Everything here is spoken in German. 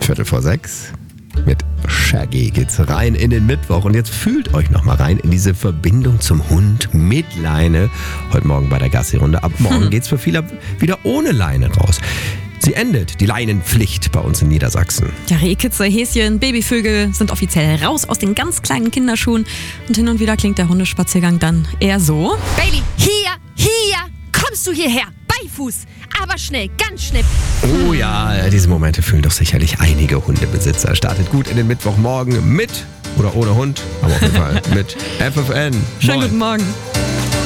5:15. Mit Shaggy geht's rein in den Mittwoch. Und jetzt fühlt euch nochmal rein in diese Verbindung zum Hund mit Leine. Heute Morgen bei der Gassi-Runde. Ab morgen geht's für viele wieder ohne Leine raus. Sie endet, die Leinenpflicht bei uns in Niedersachsen. Ja, Rehkitze, Häschen, Babyvögel sind offiziell raus aus den ganz kleinen Kinderschuhen. Und hin und wieder klingt der Hundespaziergang dann eher so. Baby, hier, kommst du hierher, Beifuß, aber schnell, ganz schnell. Oh ja, diese Momente fühlen doch sicherlich einige Hundebesitzer. Startet gut in den Mittwochmorgen mit oder ohne Hund, aber auf jeden Fall mit FFN. Schönen guten Morgen.